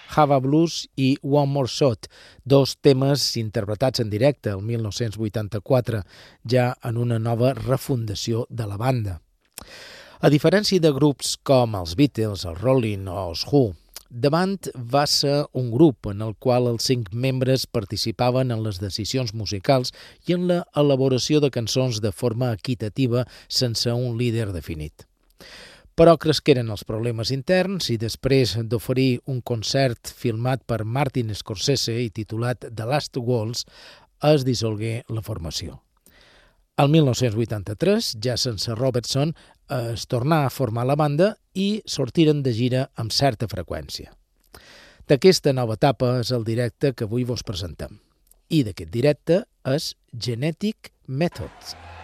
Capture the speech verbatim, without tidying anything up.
Hava Blues i One More Shot, dos temes interpretats en directe el mil nou-cents vuitanta-quatre, ja en una nova refundació de la banda. A diferència de grups com els Beatles, els Rolling o els Who, The Band va ser un grup en el qual els cinc membres participaven en les decisions musicals i en la elaboració de cançons de forma equitativa sense un líder definit. Però cresqueren els problemes interns i després d'oferir un concert filmat per Martin Scorsese i titulat The Last Waltz, es dissolgué la formació. El mil nou-cents vuitanta-tres, ja sense Robertson, es tornà a formar la banda i sortiren de gira amb certa freqüència. D'aquesta nova etapa és el directe que avui vos presentem. I d'aquest directe és Genetic Methods.